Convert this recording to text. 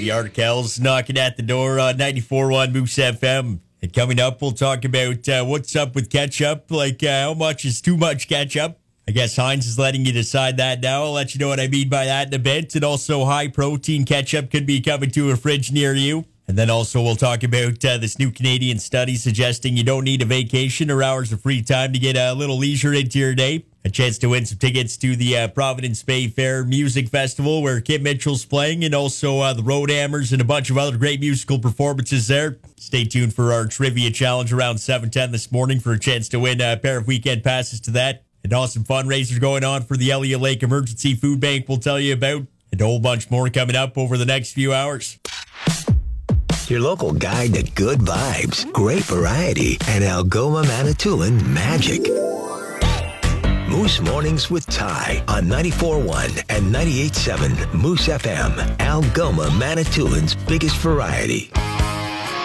The Articles knocking at the door on 94.1 Moose FM. And coming up, we'll talk about what's up with ketchup, like how much is too much ketchup. I guess Heinz is letting you decide that now. I'll let you know what I mean by that in a bit. And also, high-protein ketchup could be coming to a fridge near you. And then also, we'll talk about this new Canadian study suggesting you don't need a vacation or hours of free time to get a little leisure into your day. A chance to win some tickets to the Providence Bay Fair Music Festival where Kim Mitchell's playing, and also the Road Hammers and a bunch of other great musical performances there. Stay tuned for our trivia challenge around 7:10 this morning for a chance to win a pair of weekend passes to that. An awesome fundraiser going on for the Elliott Lake Emergency Food Bank we'll tell you about. And a whole bunch more coming up over the next few hours. Your local guide to good vibes, great variety, and Algoma Manitoulin magic. Moose Mornings with Ty on 94.1 and 98.7 Moose FM, Algoma Manitoulin's biggest variety.